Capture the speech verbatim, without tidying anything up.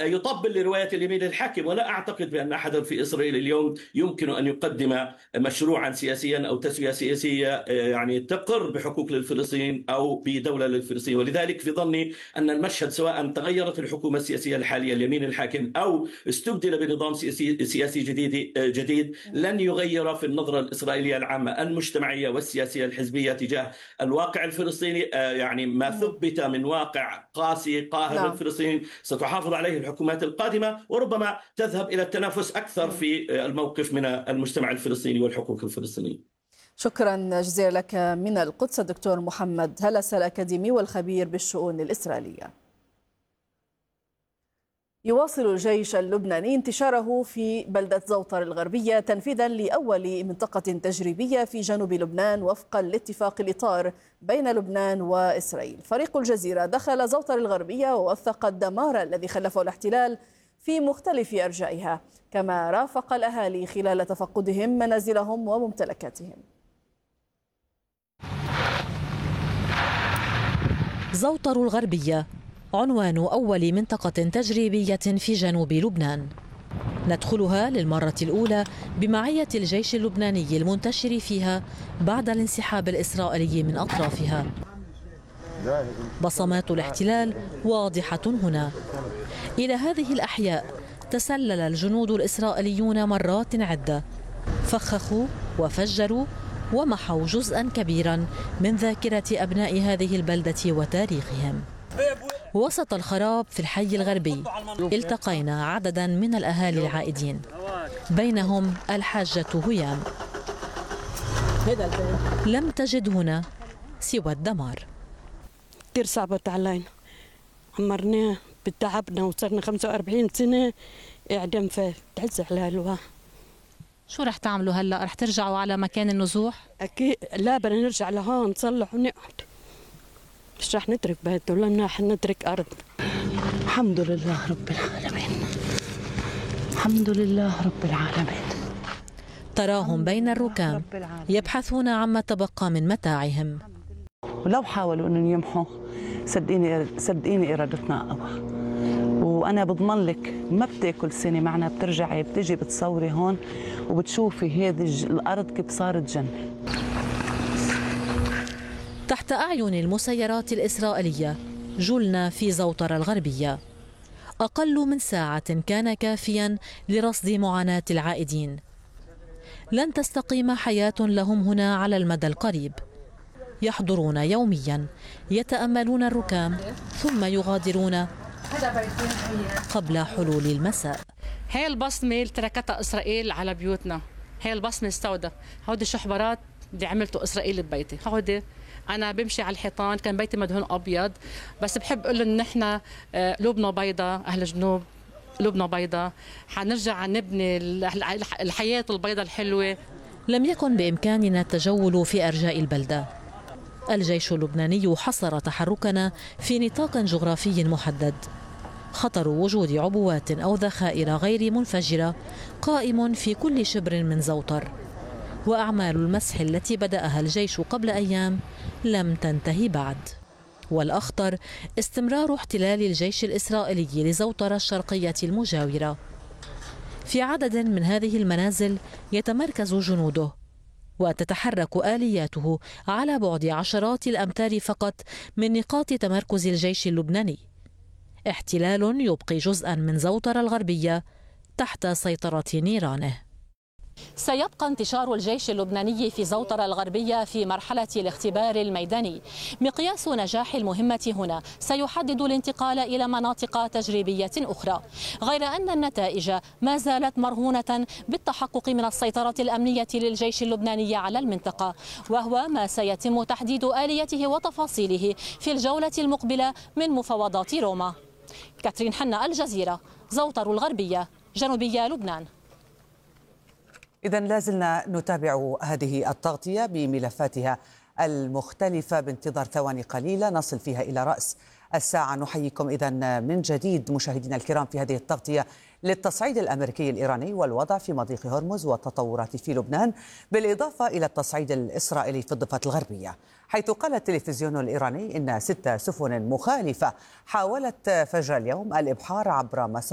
ويطبل لرواية اليمين الحاكم. ولا أعتقد بأن أحدا في إسرائيل اليوم يمكن أن يقدم مشروعا سياسيا أو تسوية سياسية يعني تقر بحقوق للفلسطينيين أو بدولة للفلسطينيين. ولذلك في ظني أن المشهد سواء تغيرت الحكومة السياسية الحالية اليمين الحاكم أو استبدل بنظام سياسي سياسي جديد جديد لن يغير في النظرة الإسرائيلية العامة المجتمعية والسياسية الحزبية تجاه الواقع الفلسطيني. يعني ما ثبت من واقع قاسي قاهر للفلسطينيين ستحافظ عليه الحكومات القادمة، وربما تذهب إلى التنافس أكثر في الموقف من المجتمع الفلسطيني والحقوق الفلسطينية. شكرا جزيلا لك من القدس الدكتور محمد هلس الأكاديمي والخبير بالشؤون الإسرائيلية. يواصل الجيش اللبناني انتشاره في بلدة زوطر الغربية تنفيذا لأول منطقة تجريبية في جنوب لبنان وفق الاتفاق الإطار بين لبنان وإسرائيل. فريق الجزيرة دخل زوطر الغربية ووثق الدمار الذي خلفه الاحتلال في مختلف أرجائها، كما رافق الأهالي خلال تفقدهم منازلهم وممتلكاتهم. زوطر الغربية عنوان أول منطقة تجريبية في جنوب لبنان، ندخلها للمرة الأولى بمعية الجيش اللبناني المنتشر فيها بعد الانسحاب الإسرائيلي من أطرافها. بصمات الاحتلال واضحة هنا. إلى هذه الأحياء تسلل الجنود الإسرائيليون مرات عدة، فخخوا وفجروا ومحوا جزءا كبيرا من ذاكرة أبناء هذه البلدة وتاريخهم. وسط الخراب في الحي الغربي التقينا عددا من الأهالي العائدين، بينهم الحاجة هيام. لم تجد هنا سوى الدمار. كثير صعبت علينا، عمرناه بتعبنا وصرنا خمسة وأربعين سنة إعدام، فتعز على الواحد. شو رح تعملوا هلا؟ رح ترجعوا على مكان النزوح؟ أكيد لا، بدنا نرجع لهون نصلح ونقعد، مش رح نترك بيت ولا رح نترك أرض. الحمد لله رب العالمين، الحمد لله رب العالمين. تراهم بين الركام يبحثون عما تبقى من متاعهم. ولو حاولوا أن يمحوا صدقيني صدقيني إرادتنا أقوى. وأنا بضمن لك ما بتاكل سنة معنا، بترجعي بتجي بتصوري هون وبتشوفي هذه الأرض كيف صارت جنة. تحت أعين المسيرات الإسرائيلية جلنا في زوطر الغربية. أقل من ساعة كان كافيا لرصد معاناة العائدين. لن تستقيم حياة لهم هنا على المدى القريب. يحضرون يوميا، يتأملون الركام ثم يغادرون قبل حلول المساء. هاي البصمة اللي تركتها إسرائيل على بيوتنا، هاي البصمة السوداء، هودي شحبرات اللي عملته إسرائيل ببيتي. هودي أنا بمشي على الحيطان، كان بيتي مدهون أبيض، بس بحب أقول إن إحنا قلوبنا بيضاء، أهل الجنوب قلوبنا بيضاء، حنرجع نبني الحياة البيضاء الحلوة. لم يكن بإمكاننا التجول في أرجاء البلدة. الجيش اللبناني حصر تحركنا في نطاق جغرافي محدد. خطر وجود عبوات أو ذخائر غير منفجرة قائم في كل شبر من زوطر، وأعمال المسح التي بدأها الجيش قبل أيام لم تنتهي بعد. والأخطر استمرار احتلال الجيش الإسرائيلي لزوطر الشرقية المجاورة. في عدد من هذه المنازل يتمركز جنوده، وتتحرك آلياته على بعد عشرات الأمتار فقط من نقاط تمركز الجيش اللبناني. احتلال يبقي جزءا من زوطر الغربية تحت سيطرة نيرانه. سيبقى انتشار الجيش اللبناني في زوطر الغربية في مرحلة الاختبار الميداني. مقياس نجاح المهمة هنا سيحدد الانتقال إلى مناطق تجريبية أخرى، غير أن النتائج ما زالت مرهونة بالتحقق من السيطرة الأمنية للجيش اللبناني على المنطقة، وهو ما سيتم تحديد آليته وتفاصيله في الجولة المقبلة من مفاوضات روما. كاترين حنا، الجزيرة، زوطر الغربية، جنوبية لبنان. إذا لازلنا نتابع هذه التغطية بملفاتها المختلفة بانتظار ثواني قليلة نصل فيها إلى رأس الساعة. نحييكم إذا من جديد مشاهدينا الكرام في هذه التغطية للتصعيد الأمريكي الإيراني والوضع في مضيق هرمز والتطورات في لبنان، بالإضافة إلى التصعيد الإسرائيلي في الضفة الغربية، حيث قال التلفزيون الإيراني إن ست سفن مخالفة حاولت فجر اليوم الإبحار عبر مسار